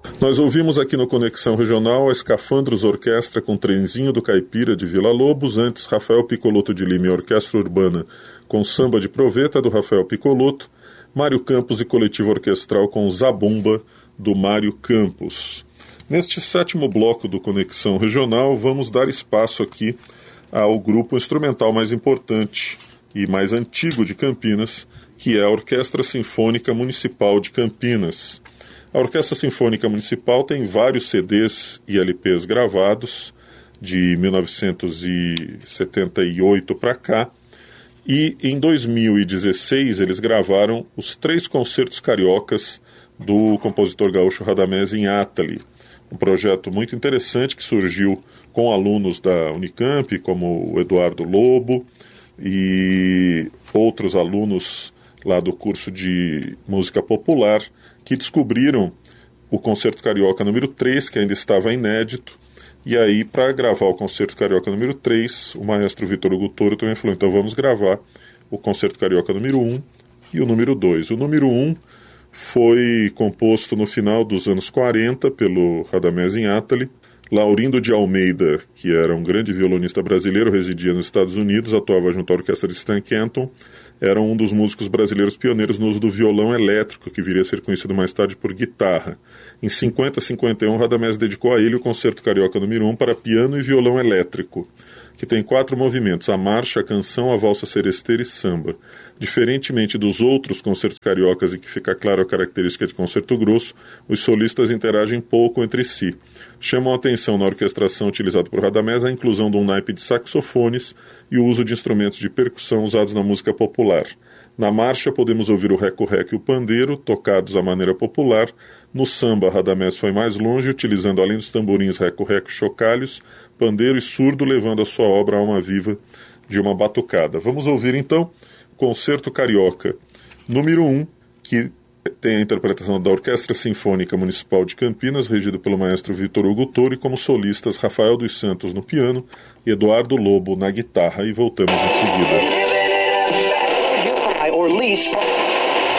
Nós ouvimos aqui no Conexão Regional a Escafandros Orquestra com Trenzinho do Caipira de Vila Lobos, antes Rafael Piccolotto de Lima e Orquestra Urbana com Samba de Proveta do Rafael Piccolotto, Mário Campos e Coletivo Orquestral com Zabumba do Mário Campos. Neste sétimo bloco do Conexão Regional, vamos dar espaço aqui ao grupo instrumental mais importante e mais antigo de Campinas, que é a Orquestra Sinfônica Municipal de Campinas. A Orquestra Sinfônica Municipal tem vários CDs e LPs gravados, de 1978 para cá, e em 2016 eles gravaram os 3 concertos cariocas do compositor gaúcho Radamés Inátali, um projeto muito interessante que surgiu com alunos da Unicamp, como o Eduardo Lobo e outros alunos lá do curso de música popular, que descobriram o Concerto Carioca número 3, que ainda estava inédito, e aí para gravar o Concerto Carioca número 3, o maestro Vitor Hugo Toro também falou, então vamos gravar o Concerto Carioca número 1 e o número 2. O número 1 foi composto no final dos anos 40 pelo Radamés Inátali. Laurindo de Almeida, que era um grande violonista brasileiro, residia nos Estados Unidos, atuava junto à orquestra de Stan Kenton, era um dos músicos brasileiros pioneiros no uso do violão elétrico, que viria a ser conhecido mais tarde por guitarra. Em 50 e 51, Radamés dedicou a ele o Concerto Carioca número 1 para piano e violão elétrico, que tem 4 movimentos, a marcha, a canção, a valsa seresteira e samba. Diferentemente dos outros concertos cariocas, em que fica claro a característica de concerto grosso, os solistas interagem pouco entre si. Chamam a atenção na orquestração utilizada por Radamés a inclusão de um naipe de saxofones e o uso de instrumentos de percussão usados na música popular. Na marcha podemos ouvir o reco-reco e o pandeiro, tocados à maneira popular. No samba, Radamés foi mais longe, utilizando além dos tamborins reco-reco, chocalhos, pandeiro e surdo, levando a sua obra a alma viva de uma batucada. Vamos ouvir então Concerto Carioca número 1, que tem a interpretação da Orquestra Sinfônica Municipal de Campinas, regida pelo maestro Vitor Hugo Toro, e como solistas Rafael dos Santos no piano e Eduardo Lobo na guitarra, e voltamos em seguida.